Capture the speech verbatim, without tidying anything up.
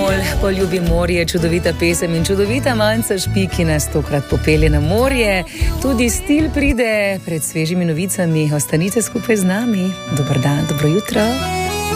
Bemol, poljubi morje, čudovita pesem in čudovita Manca Špik, ki nas tokrat popelje na morje. Tudi stil pride pred svežimi novicami. Ostanite skupaj z nami. Dober dan, dobro jutro.